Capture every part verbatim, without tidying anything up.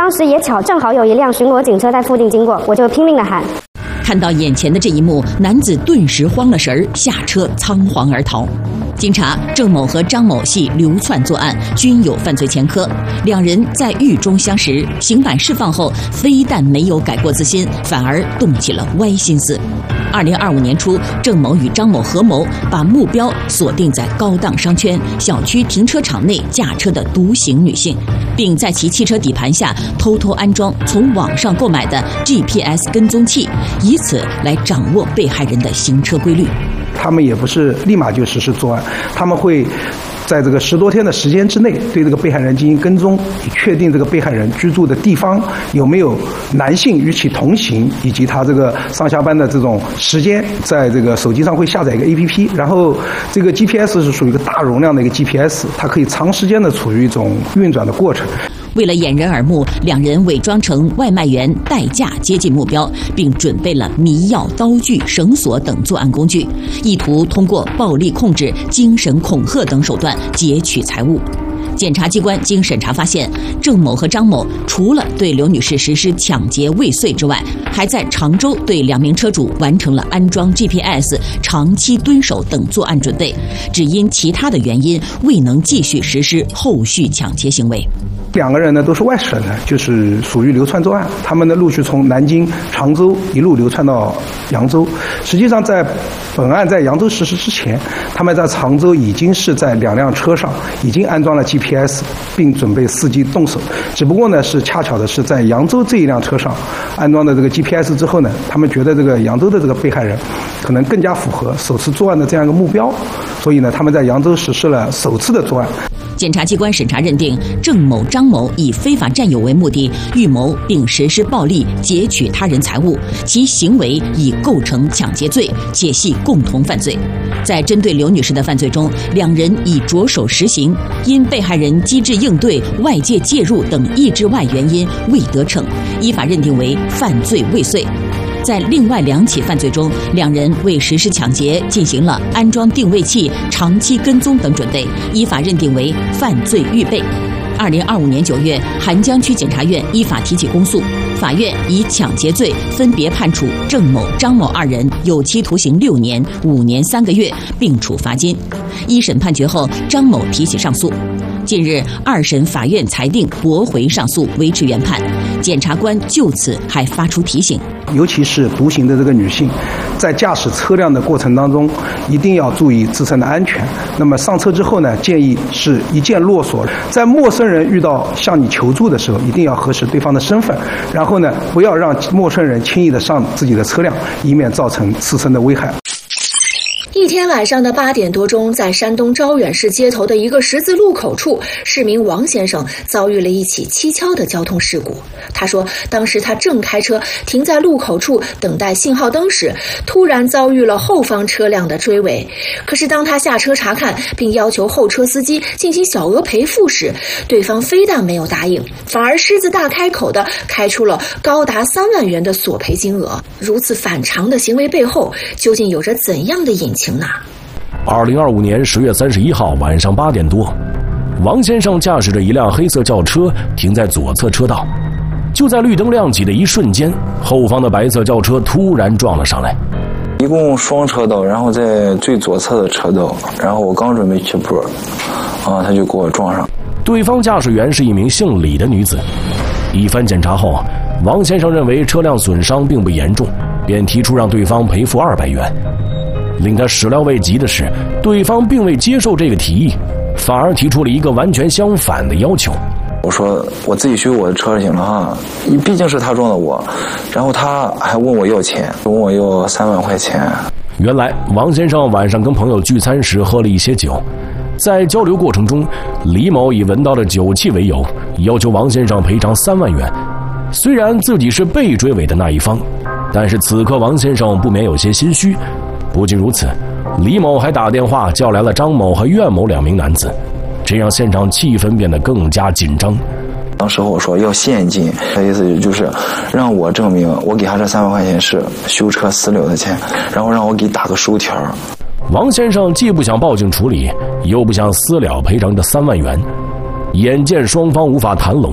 当时也巧正好有一辆巡逻警车在附近经过，我就拼命的喊。 看到眼前的这一幕，男子顿时慌了神儿，下车仓皇而逃。经查，郑某和张某系流窜作案，均有犯罪前科。两人在狱中相识，刑满释放后，非但没有改过自新，反而动起了歪心思。二零二五年初，郑某与张某合谋，把目标锁定在高档商圈、小区停车场内驾车的独行女性，并在其汽车底盘下偷偷安装从网上购买的 G P S 跟踪器，以此来掌握被害人的行车规律。 他们也不是立马就实施作案，他们会在这个十多天的时间之内对这个被害人进行跟踪，以确定这个被害人居住的地方有没有男性与其同行，以及他这个上下班的这种时间，在这个手机上会下载一个 A P P， 然后这个 G P S 是属于一个大容量的一个 G P S， 它可以长时间的处于一种运转的过程。 为了掩人耳目，两人伪装成外卖员代驾接近目标，并准备了迷药、刀具、绳索等作案工具，意图通过暴力控制、精神恐吓等手段劫取财物。检察机关经审查发现，郑某和张某除了对刘女士实施抢劫未遂之外，还在常州对两名车主完成了安装 G P S、长期蹲守等作案准备，只因其他的原因未能继续实施后续抢劫行为。 两个人呢都是外省的，就是属于流窜作案。他们呢陆续从南京、常州一路流窜到扬州。实际上，在本案在扬州实施之前，他们在常州已经是在两辆车上已经安装了 G P S， 并准备伺机动手。只不过呢，是恰巧的是在扬州这一辆车上安装的这个 G P S 之后呢，他们觉得这个扬州的这个被害人可能更加符合首次作案的这样一个目标，所以呢，他们在扬州实施了首次的作案。 检察机关审查认定，郑某、张某以非法占有为目的，预谋并实施暴力劫取他人财物，其行为已构成抢劫罪，且系共同犯罪。在针对刘女士的犯罪中，两人已着手实行，因被害人机智应对、外界介入等意志外原因未得逞，依法认定为犯罪未遂。在另外两起犯罪中，两人为实施抢劫进行了安装定位器、长期跟踪等准备，依法认定为犯罪预备。二零二五年九月，邗江区检察院依法提起公诉，法院以抢劫罪分别判处郑某、张某二人有期徒刑六年、五年三个月，并处罚金。一审判决后，张某提起上诉。近日，二审法院裁定驳回上诉，维持原判。检察官就此还发出提醒， 尤其是独行的这个女性，在驾驶车辆的过程当中，一定要注意自身的安全。那么上车之后呢，建议是一键落锁。在陌生人遇到向你求助的时候，一定要核实对方的身份，然后呢，不要让陌生人轻易的上自己的车辆，以免造成自身的危害。 一天晚上的八点多钟，在山东招远市街头的一个十字路口处，市民王先生遭遇了一起蹊跷的交通事故。他说，当时他正开车停在路口处等待信号灯时，突然遭遇了后方车辆的追尾。可是当他下车查看，并要求后车司机进行小额赔付时，对方非但没有答应，反而狮子大开口的开出了高达三万元的索赔金额。如此反常的行为背后，究竟有着怎样的隐情呢？ 二零二五年十月三十一号晚上八点多，王先生驾驶着一辆黑色轿车停在左侧车道。就在绿灯亮起的一瞬间，后方的白色轿车突然撞了上来。 一共双车道，然后在最左侧的车道，然后我刚准备起步，啊，他就给我撞上。 对方驾驶员是一名姓李的女子。一番检查后，王先生认为车辆损伤并不严重，便提出让对方赔付二百元。令他始料未及的是，对方并未接受这个提议，反而提出了一个完全相反的要求。 我说我自己修我的车就行了哈，毕竟是他撞的我，然后他还问我要钱，问我要三万块钱。 原来王先生晚上跟朋友聚餐时喝了一些酒，在交流过程中，李某以闻到了酒气为由，要求王先生赔偿三万元。虽然自己是被追尾的那一方，但是此刻王先生不免有些心虚。不仅如此，李某还打电话叫来了张某和苑某两名男子，这让现场气氛变得更加紧张。 当时我说要现金，他意思就是让我证明我给他这三万块钱是修车私了的钱，然后让我给打个收条。 王先生既不想报警处理，又不想私了赔偿这三万元。眼见双方无法谈拢，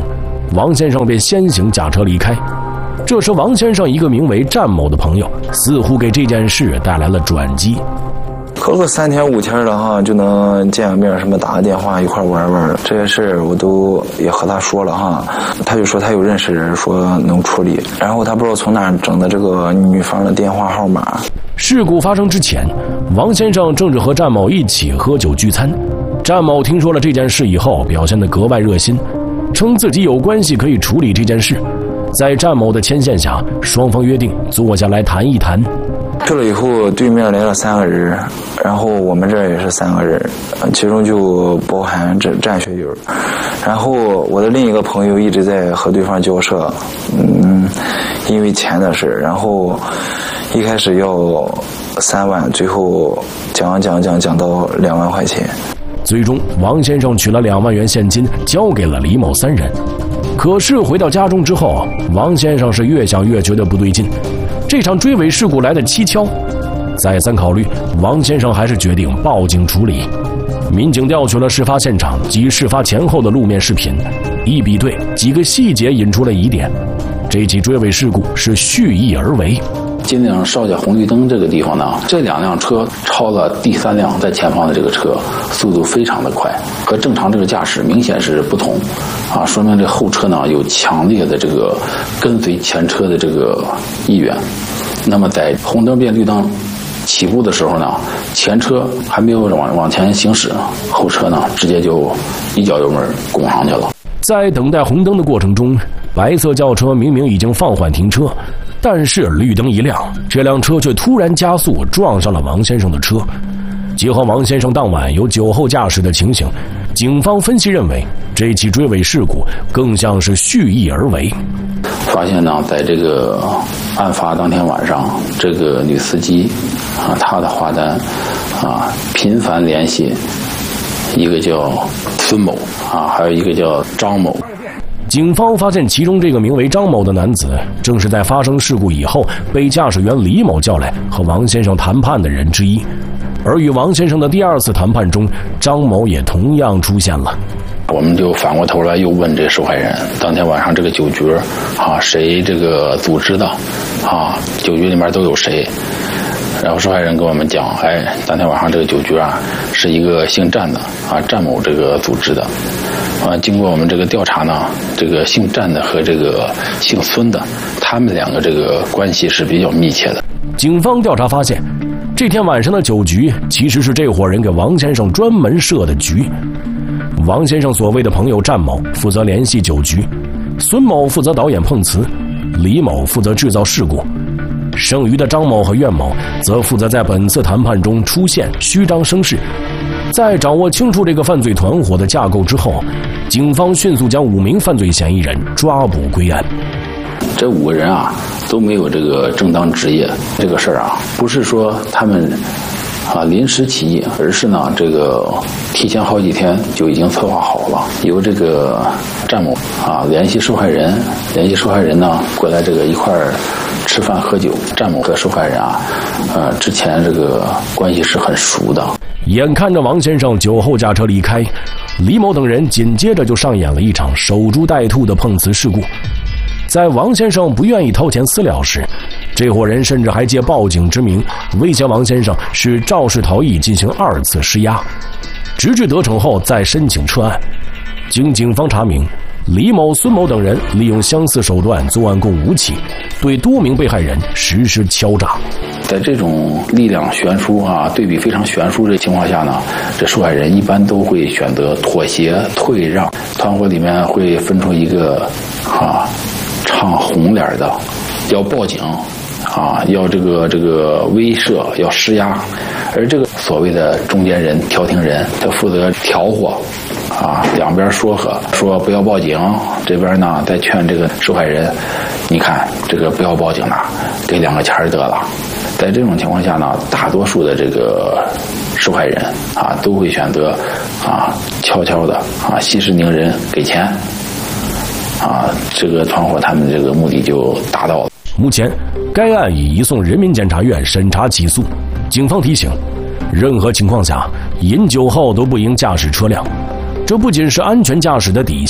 王先生便先行驾车离开。这时，王先生一个名为战某的朋友似乎给这件事带来了转机。 隔个三天五天的哈，就能见个面，什么打个电话一块玩玩，这些事我都也和他说了哈。他就说他有认识人说能处理，然后他不知道从哪整的这个女方的电话号码。 事故发生之前，王先生正是和战某一起喝酒聚餐。战某听说了这件事以后，表现得格外热心，称自己有关系可以处理这件事。在战某的牵线下，双方约定坐下来谈一谈。 去了以后，对面来了三个人，然后我们这也是三个人，其中就包含这战学友。然后我的另一个朋友一直在和对方交涉，嗯，因为钱的事，然后一开始要三万，最后讲讲讲讲到两万块钱。 最终，王先生取了两万元现金交给了李某三人。可是回到家中之后，王先生是越想越觉得不对劲。这场追尾事故来得蹊跷，再三考虑，王先生还是决定报警处理。民警调取了事发现场及事发前后的路面视频，一比对，几个细节引出了疑点。这起追尾事故是蓄意而为。 金陵邵家红绿灯这个地方呢，这两辆车超了第三辆在前方的这个车，速度非常的快，和正常这个驾驶明显是不同，啊，说明这后车呢有强烈的这个跟随前车的这个意愿。那么在红灯变绿灯起步的时候呢，前车还没有往往前行驶，后车呢直接就一脚油门拱上去了。 在等待红灯的过程中，白色轿车明明已经放缓停车，但是绿灯一亮，这辆车却突然加速撞上了王先生的车。结合王先生当晚有酒后驾驶的情形，警方分析认为这起追尾事故更像是蓄意而为。 发现呢，在这个案发当天晚上，这个女司机啊，她的花单啊频繁联系一个叫孙某啊，还有一个叫张某。 警方发现其中这个名为张某的男子，正是在发生事故以后被驾驶员李某叫来和王先生谈判的人之一。而与王先生的第二次谈判中，张某也同样出现了。 我们就反过头来又问这个受害人，当天晚上这个酒局啊，谁这个组织的啊？酒局里面都有谁？然后受害人跟我们讲，哎，当天晚上这个酒局啊，是一个姓战的啊，战某这个组织的。啊，经过我们这个调查呢，这个姓战的和这个姓孙的，他们两个这个关系是比较密切的。 警方调查发现，这天晚上的酒局其实是这伙人给王先生专门设的局。王先生所谓的朋友战某负责联系酒局，孙某负责导演碰瓷，李某负责制造事故，剩余的张某和苑某则负责在本次谈判中出现，虚张声势。在掌握清楚这个犯罪团伙的架构之后，警方迅速将五名犯罪嫌疑人抓捕归案。 这五个人啊都没有这个正当职业，这个事儿啊不是说他们啊临时起意，而是呢这个提前好几天就已经策划好了，由这个战某啊联系受害人，联系受害人呢过来这个一块儿吃饭喝酒。战某和受害人啊，呃之前这个关系是很熟的。 眼看着王先生酒后驾车离开，李某等人紧接着就上演了一场守株待兔的碰瓷事故。在王先生不愿意掏钱私了时，这伙人甚至还借报警之名威胁王先生是肇事逃逸进行二次施压，直至得逞后再申请撤案。经警方查明，李某、孙某等人利用相似手段作案共五起，对多名被害人实施敲诈。 在这种力量悬殊啊，对比非常悬殊的情况下呢，这受害人一般都会选择妥协退让。团伙里面会分出一个啊唱红脸的，要报警啊，要这个这个威慑，要施压。而这个所谓的中间人、调停人，他负责调和啊，两边说和，说不要报警，这边呢再劝这个受害人，你看这个不要报警了，给两个钱得了。在这种情况下呢，大多数的这个受害人啊都会选择啊悄悄的啊息事宁人给钱啊，这个团伙他们这个目的就达到了。 目前该案已移送人民检察院审查起诉。警方提醒，任何情况下饮酒后都不应驾驶车辆，这不仅是安全驾驶的底线，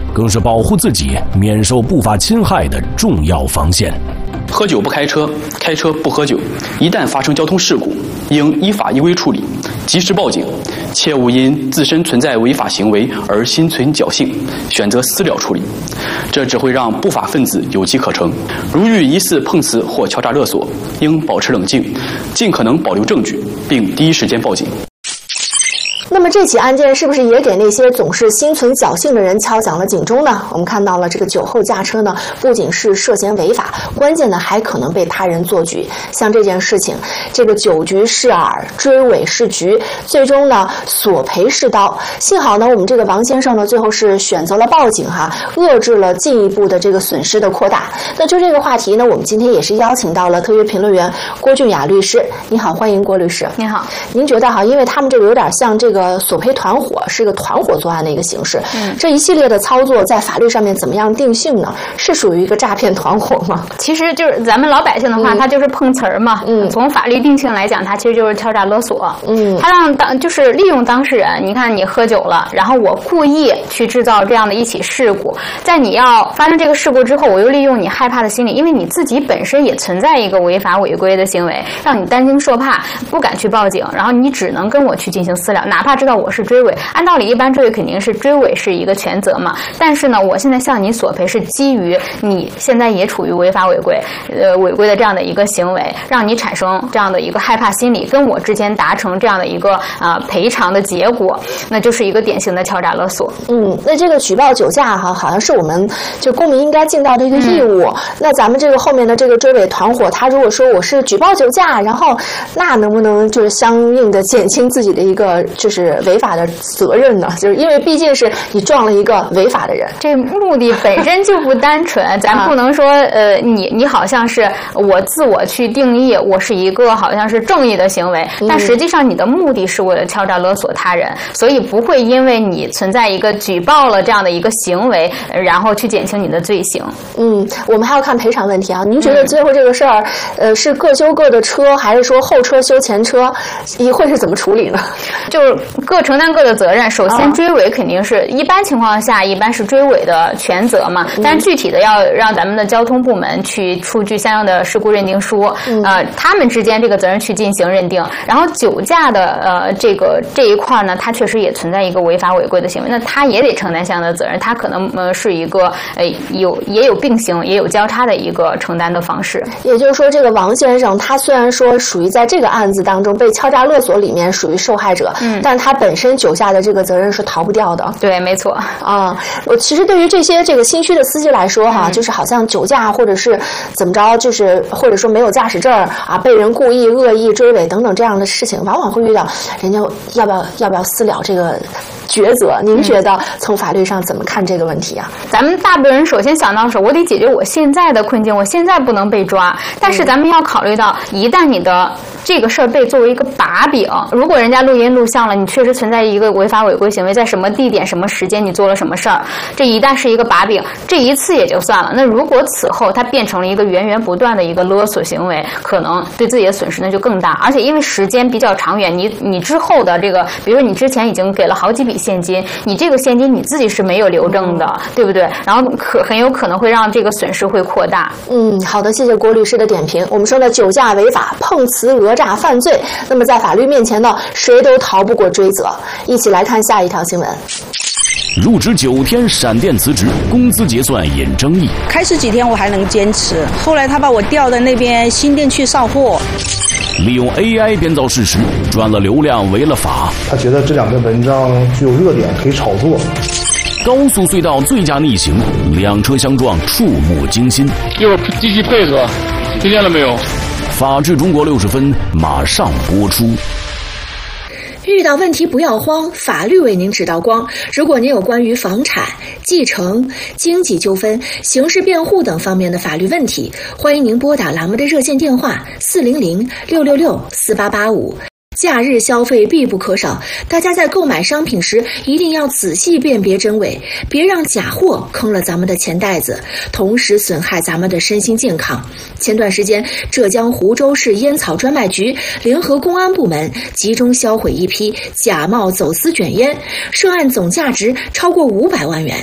更是保护自己免受不法侵害的重要防线。 喝酒不开车，开车不喝酒。一旦发生交通事故，应依法依规处理，及时报警，切勿因自身存在违法行为而心存侥幸，选择私了处理，这只会让不法分子有机可乘。如遇疑似碰瓷或敲诈勒索，应保持冷静，尽可能保留证据，并第一时间报警。 那么这起案件是不是也给那些总是心存侥幸的人敲响了警钟呢？我们看到了这个酒后驾车呢，不仅是涉嫌违法，关键呢还可能被他人做局。像这件事情，这个酒局是饵，追尾是局，最终呢索赔是刀。幸好呢，我们这个王先生呢最后是选择了报警哈，遏制了进一步的这个损失的扩大。那就这个话题呢，我们今天也是邀请到了特约评论员郭俊雅律师。你好，欢迎郭律师。 你好。 您觉得哈，因为他们这个有点像这个。呃，索赔团伙是一个团伙作案的一个形式。嗯，这一系列的操作在法律上面怎么样定性呢？是属于一个诈骗团伙吗？ 其实就是咱们老百姓的话，嗯、他就是碰瓷儿嘛。嗯，从法律定性来讲，他其实就是敲诈勒索。嗯，他让当就是利用当事人，你看你喝酒了，然后我故意去制造这样的一起事故，在你要发生这个事故之后，我又利用你害怕的心理，因为你自己本身也存在一个违法违规的行为，让你担惊受怕，不敢去报警，然后你只能跟我去进行私了，哪怕知道我是追尾，按道理一般追尾肯定是追尾是一个全责嘛，但是呢，我现在向你索赔是基于你现在也处于违法违规，呃违规的这样的一个行为，让你产生这样的一个害怕心理，跟我之间达成这样的一个啊、呃、赔偿的结果，那就是一个典型的敲诈勒索。 嗯，那这个举报酒驾哈，好像是我们就公民应该尽到的一个义务。嗯、那咱们这个后面的这个追尾团伙，他如果说我是举报酒驾，然后那能不能就是相应的减轻自己的一个就是违法的责任呢？就是因为毕竟是你撞了一个违法的人， 这目的本身就不单纯，咱不能说呃你你好像是我自我去定义我是一个好像是正义的行为，但实际上你的目的是为了敲诈勒索他人，所以不会因为你存在一个举报了这样的一个行为，然后去减轻你的罪行。 嗯，我们还要看赔偿问题啊。您觉得最后这个事儿，呃，是各修各的车，还是说后车修前车？你会是怎么处理呢？ 就是各承担各的责任。首先追尾肯定是一般情况下一般是追尾的全责嘛，但是具体的要让咱们的交通部门去出具相应的事故认定书，嗯、呃，他们之间这个责任去进行认定。然后酒驾的呃这个这一块呢，它确实也存在一个违法违规的行为，那他也得承担相应的责任，他可能呃是一个呃有也有并行也有交叉的一个承担的方式。 也就是说，这个王先生他虽然说属于在这个案子当中被敲诈勒索里面属于受害者，嗯，但他本身酒驾的这个责任是逃不掉的。 对，没错啊。我其实对于这些这个新区的司机来说哈，嗯、就是好像酒驾或者是怎么着，就是或者说没有驾驶证啊，被人故意恶意追尾等等这样的事情，往往会遇到人家要不要要不要私了这个抉择。您觉得从法律上怎么看这个问题啊？ 咱们大部分人首先想到的是，我得解决我现在的困境，我现在不能被抓。但是咱们要考虑到，一旦你的这个事儿被作为一个把柄，如果人家录音录像了，你确实存在一个违法违规行为，在什么地点、什么时间你做了什么事儿，这一旦是一个把柄，这一次也就算了。那如果此后它变成了一个源源不断的一个勒索行为，可能对自己的损失呢就更大。而且因为时间比较长远，你你之后的这个，比如说你之前已经给了好几笔现金，你这个现金你自己是没有留证的，对不对？然后可很有可能会让这个损失会扩大。 嗯，好的，谢谢郭律师的点评。我们说的酒驾违法、碰瓷讹诈犯罪，那么在法律面前呢，谁都逃不过追责。一起来看下一条新闻。 入职九天，闪电辞职，工资结算引争议。 开始几天我还能坚持，后来他把我调到那边新店去上货。 利用 A I 编造事实，赚了流量，违了法。 他觉得这两篇文章具有热点，可以炒作。 高速隧道醉驾逆行，两车相撞，触目惊心。 一会儿积极配合，听见了没有？ 法治中国六十分马上播出。 遇到问题不要慌，法律为您指道光。如果您有关于房产、继承、经济纠纷、刑事辩护等方面的法律问题，欢迎您拨打栏目的热线电话四零零六六六四八八五。假日消费必不可少，大家在购买商品时一定要仔细辨别真伪，别让假货坑了咱们的钱袋子，同时损害咱们的身心健康。前段时间，浙江湖州市烟草专卖局联合公安部门集中销毁一批假冒走私卷烟，涉案总价值超过五百万元。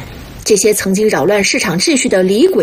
这些曾经扰乱市场秩序的李鬼